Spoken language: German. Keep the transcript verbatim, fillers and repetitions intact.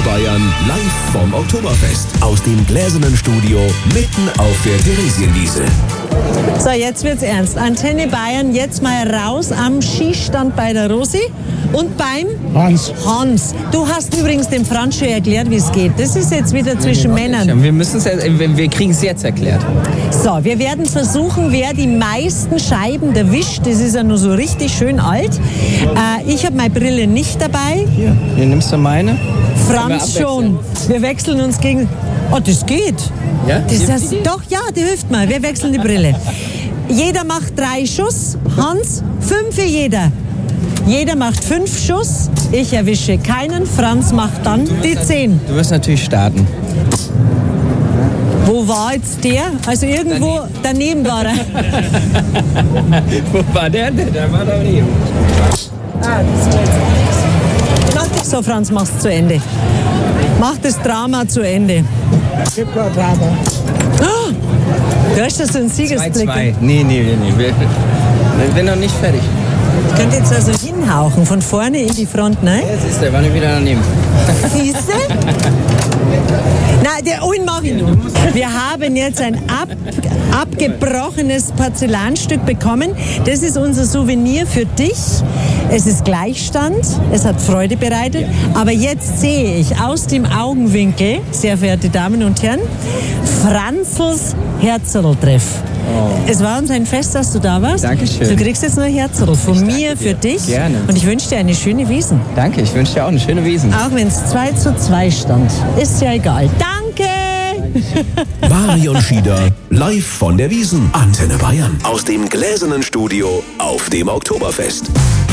Bayern live vom Oktoberfest aus dem gläsernen Studio mitten auf der Theresienwiese. So, jetzt wird's ernst. Antenne Bayern, jetzt mal raus am Skistand bei der Rosi und beim Hans. Hans. Du hast übrigens dem Franz schon erklärt, wie es geht. Das ist jetzt wieder zwischen nee, Männern. Nicht. Wir müssen es, wir kriegen es jetzt erklärt. So, wir werden versuchen, wer die meisten Scheiben erwischt. Das ist ja nur so richtig schön alt. Äh, ich habe meine Brille nicht dabei. Hier, hier nimmst du meine. Franz schon. Wir wechseln uns gegen... Oh, das geht. Ja? Das ist das, doch, ja, die hilft mal. Wir wechseln die Brille. Jeder macht drei Schuss. Hans, fünf für jeder. Jeder macht fünf Schuss. Ich erwische keinen. Franz macht dann die zehn. Du wirst natürlich starten. Wo war jetzt der? Also irgendwo daneben, daneben war er. Wo war der denn? Der war daneben. Ah, das war jetzt auch nichts. So, Franz, mach's zu Ende. Mach das Drama zu Ende. Gibt kein Drama. Oh, da ist das so ein Siegesblick. zwei zwei. Nee, nee, nee. nee. Ich bin noch nicht fertig. Ich könnte jetzt also hinhauchen, von vorne in die Front, ne? Ja, siehst du, war nicht wieder daneben. Siehst du? Nein, der, oh, ihn mach ich noch. Wir haben jetzt ein ab, abgebrochenes Porzellanstück bekommen. Das ist unser Souvenir für dich. Es ist Gleichstand, es hat Freude bereitet. Aber jetzt sehe ich aus dem Augenwinkel, sehr verehrte Damen und Herren, Franzls Herzerl-Treff. Oh. Es war uns ein Fest, dass du da warst. Dankeschön. Du kriegst jetzt nur Herzerl von mir für dich. Gerne. Und ich wünsche dir eine schöne Wiesn. Danke, ich wünsche dir auch eine schöne Wiesn. Auch wenn es zwei zu zwei stand. Ist ja egal. Danke! Marion Schieder, live von der Wiesn. Antenne Bayern aus dem gläsernen Studio auf dem Oktoberfest.